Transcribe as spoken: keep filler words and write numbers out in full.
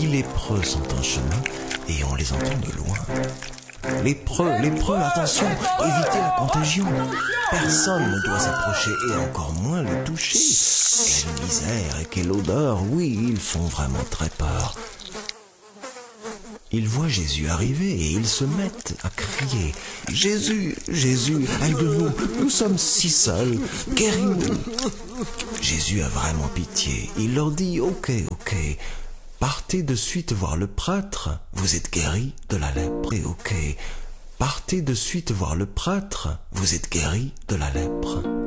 dix lépreux sont en chemin et on les entend de loin. Lépreux, lépreux, attention, évitez la contagion. Personne ne doit s'approcher et encore moins le toucher. Quelle misère et quelle odeur, oui, ils font vraiment très peur. Ils voient Jésus arriver et ils se mettent à crier « Jésus, Jésus, aide-nous, nous sommes si seuls, guéris-nous » Jésus a vraiment pitié, il leur dit « Ok, ok, partez de suite voir le prêtre, vous êtes guéris de la lèpre. » Ok, partez de suite voir le prêtre, vous êtes guéris de la lèpre.